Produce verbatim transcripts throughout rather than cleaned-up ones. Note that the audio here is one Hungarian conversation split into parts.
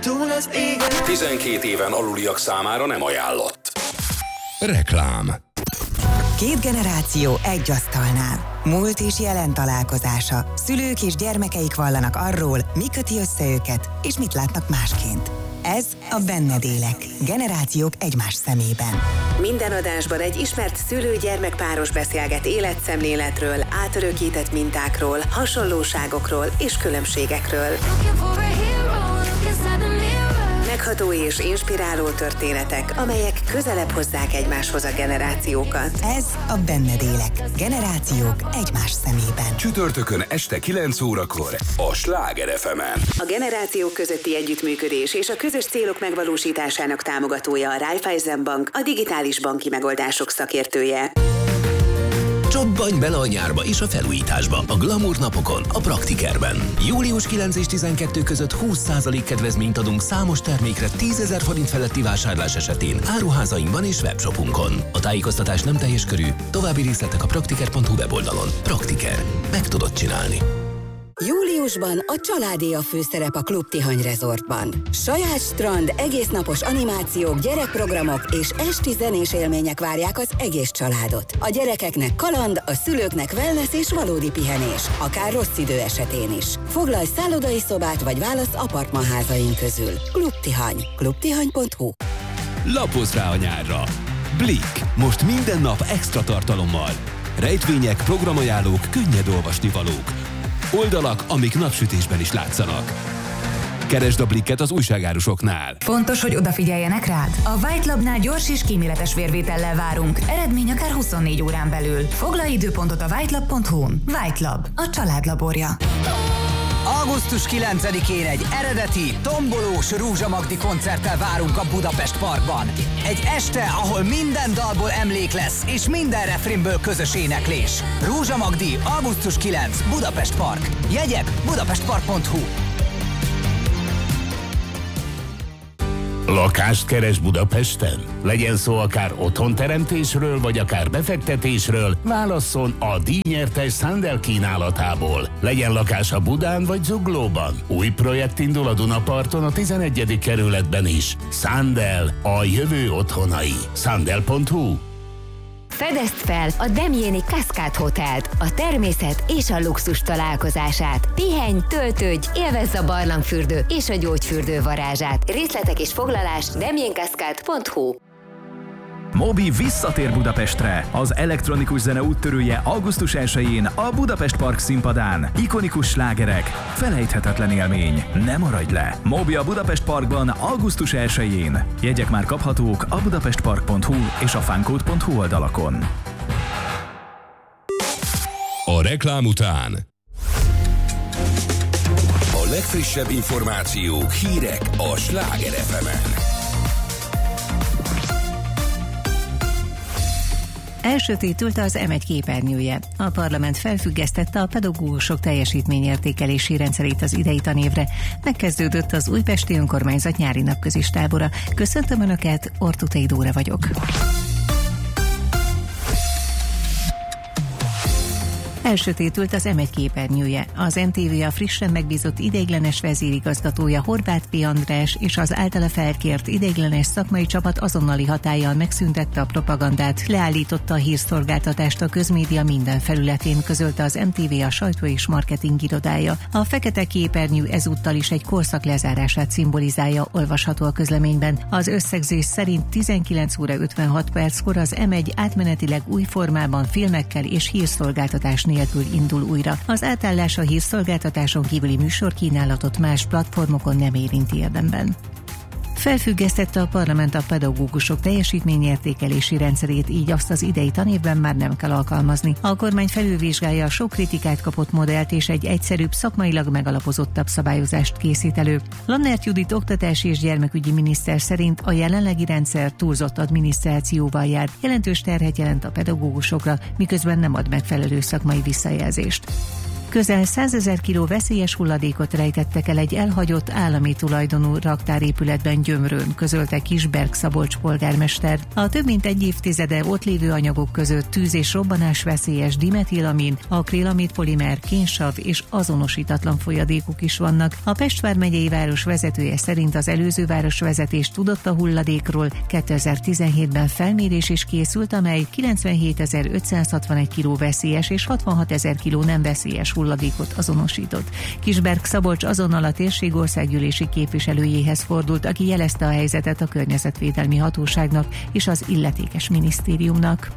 túl az égen. tizenkét éven aluliak számára nem ajánlott. Reklám. Két generáció egy asztalnál. Múlt és jelen találkozása. Szülők és gyermekeik vallanak arról, mi köti össze őket, és mit látnak másként. Ez a Benned élek. Generációk egymás szemében. Minden adásban egy ismert szülő-gyermekpáros beszélget életszemléletről, átörökített mintákról, hasonlóságokról és különbségekről. Megható és inspiráló történetek, amelyek közelebb hozzák egymáshoz a generációkat. Ez a Benned élek. Generációk egymás szemében. Csütörtökön este kilenc órakor a Sláger ef emen. A generációk közötti együttműködés és a közös célok megvalósításának támogatója a Raiffeisen Bank, a digitális banki megoldások szakértője. Csabbanj bele a nyárba és a felújításba a Glamour napokon, a Praktikerben. július kilencedike és tizenkettő között húsz százalék kedvezményt adunk számos termékre tízezer forint feletti vásárlás esetén áruházainkban és webshopunkon. A tájékoztatás nem teljes körű, további részletek a praktiker pont hu weboldalon. Praktiker. Meg tudod csinálni. Júliusban a családé a főszerep a Klub Tihany Resortban. Saját strand, egésznapos animációk, gyerekprogramok és esti zenés élmények várják az egész családot. A gyerekeknek kaland, a szülőknek wellness és valódi pihenés, akár rossz idő esetén is. Foglalj szállodai szobát vagy válasz apartmanházaink közül. Klub Tihany. klubtihany pont hu. Lapozz rá a nyárra! Blick. Most minden nap extra tartalommal. Rejtvények, programajánlók, könnyed olvasnivalók. Oldalak, amik napsütésben is látszanak. Keresd a Blicket az újságárusoknál. Fontos, hogy odafigyeljenek rád. A White Labnál gyors és kíméletes vérvétellel várunk. Eredmény akár huszonnégy órán belül. Foglalj időpontot a whitelab pont hu-n. White Lab, a család laborja. augusztus kilencedikén egy eredeti, tombolós Rúzsa Magdi koncerttel várunk a Budapest Parkban. Egy este, ahol minden dalból emlék lesz, és minden refrénből közös éneklés. Rúzsa Magdi, augusztus kilencedike, Budapest Park. Jegyek budapestpark pont hu. Lakást keres Budapesten? Legyen szó akár otthonteremtésről, vagy akár befektetésről, válasszon a díjnyertes Sandel kínálatából. Legyen lakása Budán vagy Zuglóban. Új projekt indul a Dunaparton a tizenegyedik kerületben is. Sandel, a jövő otthonai. Sandel pont hu. Fedezd fel a Demjéni Cascade Hotelt, a természet és a luxus találkozását. Pihenj, töltődj, élvezz a barlangfürdő és a gyógyfürdő varázsát. Részletek és foglalás demjén cascade pont hu. Mobi visszatér Budapestre. Az elektronikus zene úttörője augusztus elsején a Budapest Park színpadán. Ikonikus slágerek, felejthetetlen élmény. Ne maradj le! Mobi a Budapest Parkban augusztus elsején. Jegyek már kaphatók a budapestpark pont hu és a funcode pont hu oldalakon. A reklám után A legfrissebb információk, hírek a Sláger ef emen. Elsötétült az em egy képernyője. A parlament felfüggesztette a pedagógusok teljesítményértékelési rendszerét az idei tanévre. Megkezdődött az újpesti önkormányzat nyári napközis tábora. Köszöntöm Önöket, Ortutei Dóra vagyok. Elsötétült az em egy képernyője. Az em té vé a frissen megbízott ideiglenes vezérigazgatója Horváth P. András és az általa felkért ideiglenes szakmai csapat azonnali hatállyal megszüntette a propagandát, leállította a hírszolgáltatást a közmédia minden felületén, közölte az em té vé a sajtó és marketing irodája. A fekete képernyő ezúttal is egy korszak lezárását szimbolizálja, olvasható a közleményben. Az összegzés szerint tizenkilenc óra ötvenhat perckor az em egy átmenetileg új formában filmekkel és hírszolgáltatás nélkül indul újra. Az átállás a hírszolgáltatáson kívüli műsorkínálatot más platformokon nem érinti érdemben. Felfüggesztette a parlament a pedagógusok teljesítményértékelési rendszerét, így azt az idei tanévben már nem kell alkalmazni. A kormány felülvizsgálja a sok kritikát kapott modellt és egy egyszerűbb, szakmailag megalapozottabb szabályozást készít elő. Lannert Judit oktatási és gyermekügyi miniszter szerint a jelenlegi rendszer túlzott adminisztrációval jár, jelentős terhet jelent a pedagógusokra, miközben nem ad megfelelő szakmai visszajelzést. Közel százezer kiló veszélyes hulladékot rejtettek el egy elhagyott állami tulajdonú raktárépületben Gyömrön, közölte Kisberg Szabolcs polgármester. A több mint egy évtizede ott lévő anyagok között tűz- és robbanás veszélyes dimetilamin, akrilamid polimer, kénsav és azonosítatlan folyadékok is vannak. A Pest vármegyei város vezetője szerint az előző városvezetés tudott a hulladékról, kétezer-tizenhétben felmérés is készült, amely kilencvenhétezer-ötszázhatvanegy kiló veszélyes és hatvanhatezer kiló nem veszélyes hulladékot azonosított. Kisberg Szabolcs azonnal a térség országgyűlési képviselőjéhez fordult, aki jelezte a helyzetet a környezetvédelmi hatóságnak és az illetékes minisztériumnak.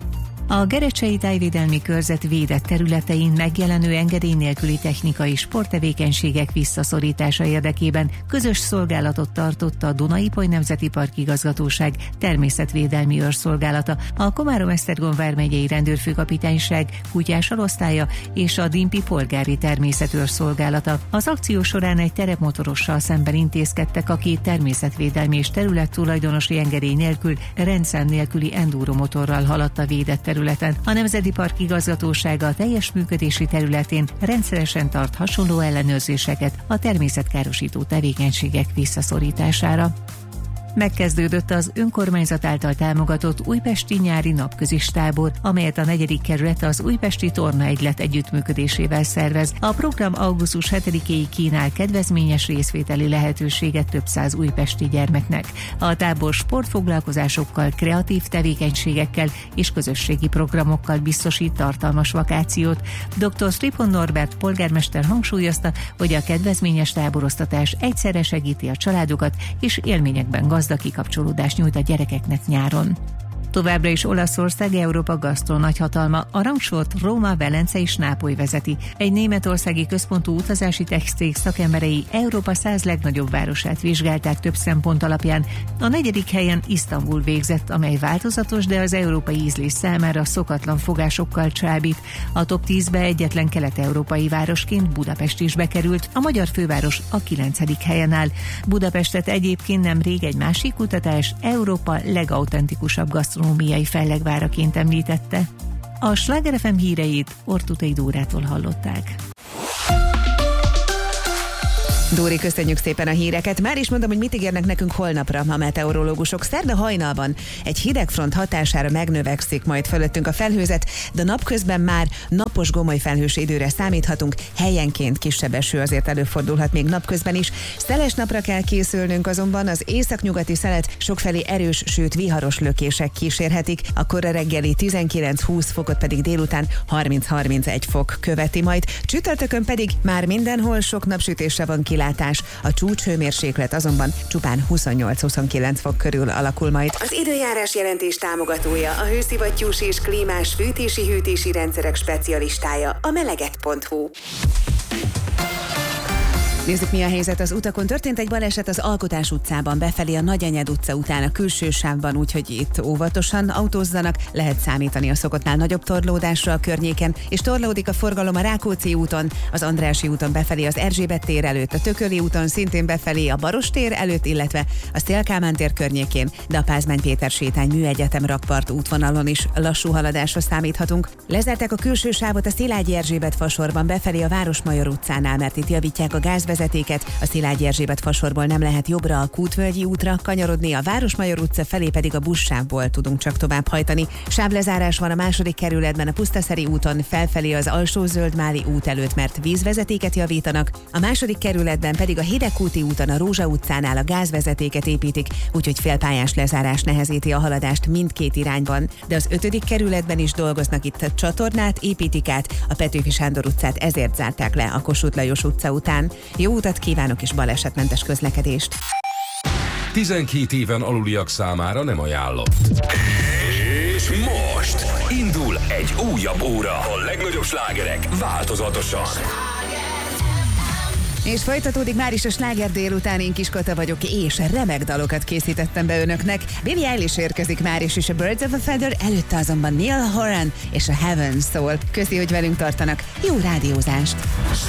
A Gerecsei Tájvédelmi Körzet védett területein megjelenő engedély nélküli technikai sporttevékenységek visszaszorítása érdekében közös szolgálatot tartott a Duna-Ipoly Nemzeti Park Igazgatóság természetvédelmi őrszolgálata, a Komárom-Esztergom vármegyei rendőrfőkapitányság kutyás alosztálya és a Dimpi polgári természetőrszolgálata. Az akció során egy terepmotorossal szemben intézkedtek, aki természetvédelmi és területtulajdonosi engedély nélkül rendszám nélküli enduromotorral haladt a védett területen. A Nemzeti Park Igazgatósága a teljes működési területén rendszeresen tart hasonló ellenőrzéseket a természetkárosító tevékenységek visszaszorítására. Megkezdődött az önkormányzat által támogatott újpesti nyári napközis tábor, amelyet a negyedik kerület az újpesti Torna Egylet együttműködésével szervez. A program augusztus hetedikéig kínál kedvezményes részvételi lehetőséget több száz újpesti gyermeknek. A tábor sportfoglalkozásokkal, kreatív tevékenységekkel és közösségi programokkal biztosít tartalmas vakációt. doktor Stripon Norbert polgármester hangsúlyozta, hogy a kedvezményes táboroztatás egyszerre segíti a családokat és élményekben gazdag kikapcsolódást nyújt a gyerekeknek nyáron. Továbbra is Olaszország Európa gasztro nagyhatalma, a rangsort Róma, Velence és Nápoly vezeti. Egy németországi központú utazási tech-cég szakemberei Európa száz legnagyobb városát vizsgálták több szempont alapján. A negyedik helyen Isztambul végzett, amely változatos, de az európai ízlés számára szokatlan fogásokkal csábít. A top tízbe egyetlen kelet-európai városként Budapest is bekerült, a magyar főváros a kilencedik helyen áll. Budapestet egyébként nemrég egy másik kutatás Európa legautentikusabb gasztronómiai fellegváraként említette. A Sláger ef em híreit Ortutai Dórától hallották. Dóri, köszönjük szépen a híreket. Már is mondom, hogy mit ígérnek nekünk holnapra a meteorológusok. Szerda hajnalban egy hidegfront hatására megnövekszik majd fölöttünk a felhőzet, de napközben már napos gomoly felhős időre számíthatunk. Helyenként kisebb eső azért előfordulhat még napközben is. Szeles napra kell készülnünk, azonban az északnyugati szelet sokfelé erős, sőt viharos lökések kísérhetik. A kora reggeli tizenkilenc-húsz fokot pedig délután harminc-harmincegy fok követi majd. Csütörtökön pedig már mindenhol sok napsütésre van kilátás. A csúcshőmérséklet azonban csupán huszonnyolc-huszonkilenc fok körül alakul majd. Az időjárás jelentés támogatója, a hőszivattyús és klímás fűtési-hűtési rendszerek specialistája, a meleget pont hu. Nézzük, mi a helyzet az utakon. Történt egy baleset az Alkotás utcában befelé a Nagyenyed utca után a külső sávban, úgyhogy itt óvatosan autózzanak, lehet számítani a szokottnál nagyobb torlódásra a környéken, és torlódik a forgalom a Rákóczi úton, az Andrássy úton befelé az Erzsébet tér előtt, a Tököli úton szintén befelé a Baros tér előtt, illetve a Széll Kálmán tér környékén, de a Pázmány Péter sétány Műegyetem rakpart útvonalon is lassú haladásra számíthatunk. Lezárták a külső sávot a Szilágyi Erzsébet fasorban befelé a Városmajor utcánál, mert itt javítják a gázvezetést, a Szilágyi Erzsébet fasorból nem lehet jobbra a Kútvölgyi útra kanyarodni, a Városmajor utca felé pedig a buszsávból tudunk csak tovább hajtani. Sávlezárás van a második kerületben a Pusztaszeri úton felfelé az Alsó Zöldmáli út előtt, mert vízvezetéket javítanak, a második kerületben pedig a Hidegkúti úton a Rózsa utcánál a gázvezetéket építik, úgyhogy félpályás lezárás nehezíti a haladást mindkét irányban, de az ötödik kerületben is dolgoznak, itt a csatornát építik át, a Petőfi Sándor utcát ezért zárták le a Kossuth Lajos utca után. Jó utat kívánok és balesetmentes közlekedést! tizenkét éven aluliak számára nem ajánlott. És most indul egy újabb óra. A legnagyobb slágerek változatosan. És folytatódik már is a Sláger délután, én Kiskata vagyok, és remek dalokat készítettem be önöknek. Billie Eilish érkezik már is, és a Birds of a Feather, előtte azonban Neil Horan és a Heaven szól. Köszi, hogy velünk tartanak. Jó rádiózást!